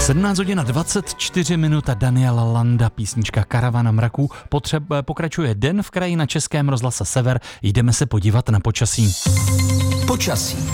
17 hodin a 24 minut a Daniela Landa, písnička Karavana mraků. Pokračuje Den v kraji na Českém rozhlase Sever. Jdeme se podívat na počasí. Počasí.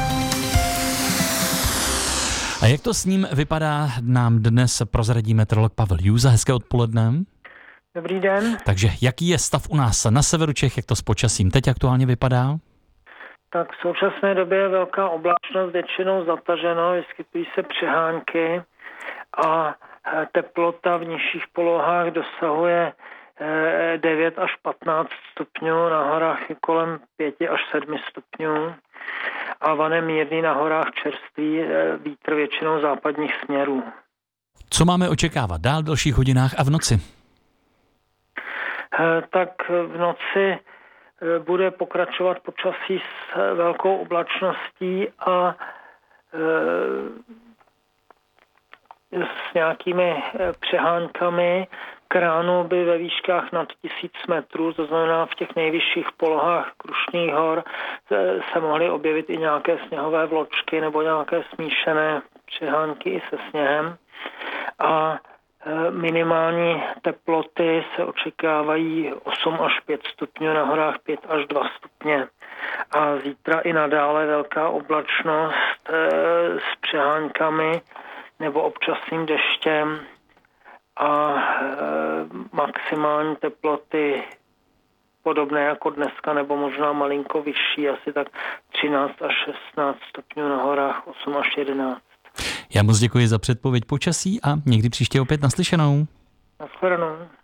A jak to s ním vypadá, nám dnes prozradí meteorolog Pavel Jůza. Hezké odpoledne. Dobrý den. Takže jaký je stav u nás na severu Čech, jak to s počasím teď aktuálně vypadá? Tak v současné době je velká oblačnost, většinou zataženo, vyskytují se přehánky a teplota v nižších polohách dosahuje 9 až 15 stupňů, na horách je kolem 5 až 7 stupňů a vane mírný, na horách čerstvý vítr většinou západních směrů. Co máme očekávat dál v dalších hodinách a v noci? Tak v noci bude pokračovat počasí s velkou oblačností a s nějakými přehánkami. K ránu by ve výškách nad 1000 metrů, to znamená v těch nejvyšších polohách Krušných hor, se mohly objevit i nějaké sněhové vločky nebo nějaké smíšené přehánky i se sněhem. A minimální teploty se očekávají 8 až 5 stupňů, na horách 5 až 2 stupně. A zítra i nadále velká oblačnost s přehánkami nebo občasným deštěm a maximální teploty podobné jako dneska nebo možná malinko vyšší, asi tak 13 až 16 stupňů, na horách 8 až 11. Já moc děkuji za předpověď počasí a někdy příště opět naslyšenou. Naschledanou.